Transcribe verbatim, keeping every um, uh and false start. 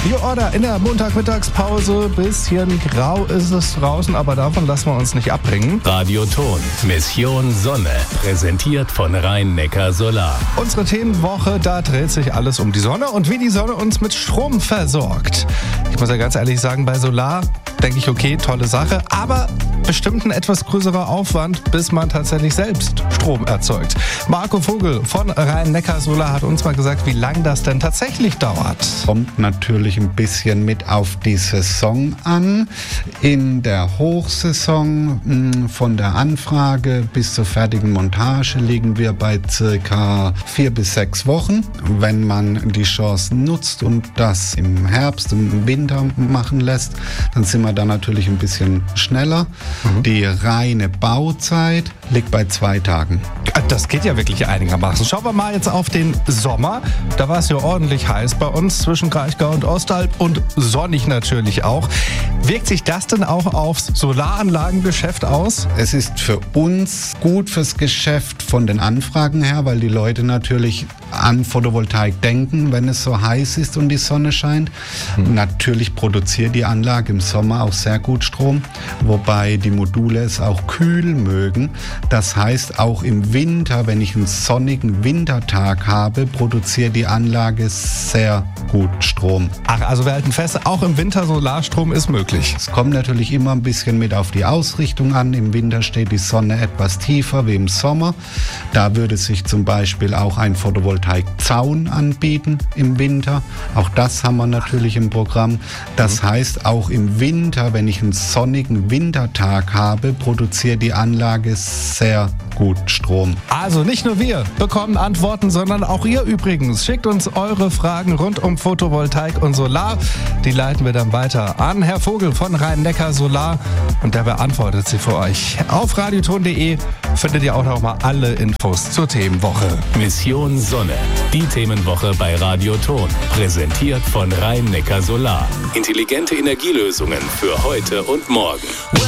New Order in der Montagmittagspause. Bisschen grau ist es draußen, aber davon lassen wir uns nicht abbringen. Radioton, Mission Sonne, präsentiert von Rhein-Neckar Solar. Unsere Themenwoche, da dreht sich alles um die Sonne und wie die Sonne uns mit Strom versorgt. Ich muss ja ganz ehrlich sagen, bei Solar denke ich, okay, tolle Sache, aber bestimmt ein etwas größerer Aufwand, bis man tatsächlich selbst Strom erzeugt. Marco Vogel von Rhein-Neckar Solar hat uns mal gesagt, wie lange das denn tatsächlich dauert. Kommt natürlich ein bisschen mit auf die Saison an. In der Hochsaison mh, von der Anfrage bis zur fertigen Montage liegen wir bei circa vier bis sechs Wochen. Wenn man die Chance nutzt und das im Herbst und im Winter machen lässt, dann sind wir da natürlich ein bisschen schneller. Mhm. Die reine Bauzeit liegt bei zwei Tagen. Das geht ja wirklich einigermaßen. Schauen wir mal jetzt auf den Sommer. Da war es ja ordentlich heiß bei uns zwischen Kraichgau und Ostalb und sonnig natürlich auch. Wirkt sich das denn auch aufs Solaranlagengeschäft aus? Es ist für uns gut fürs Geschäft von den Anfragen her, weil die Leute natürlich an Photovoltaik denken, wenn es so heiß ist und die Sonne scheint. Mhm. Natürlich produziert die Anlage im Sommer auch sehr gut Strom, wobei die Module es auch kühl mögen. Das heißt, auch im Winter, wenn ich einen sonnigen Wintertag habe, produziert die Anlage sehr gut Strom. Ach, also wir halten fest, auch im Winter Solarstrom ist möglich. Es kommt natürlich immer ein bisschen mit auf die Ausrichtung an. Im Winter steht die Sonne etwas tiefer wie im Sommer. Da würde sich zum Beispiel auch ein Photovoltaikzaun anbieten im Winter. Auch das haben wir natürlich im Programm. Das mhm. heißt, auch im Winter, wenn ich einen sonnigen Wintertag habe, produziert die Anlage sehr gut Strom. Also nicht nur wir bekommen Antworten, sondern auch ihr übrigens. Schickt uns eure Fragen rund um Photovoltaik und Solar. Die leiten wir dann weiter an Herr Vogel von Rhein-Neckar Solar und der beantwortet sie für euch. Auf radioton punkt de findet ihr auch noch mal alle Infos zur Themenwoche. Mission Sonne, die Themenwoche bei Radioton, präsentiert von Rhein-Neckar Solar. Intelligente Energielösungen für heute und morgen.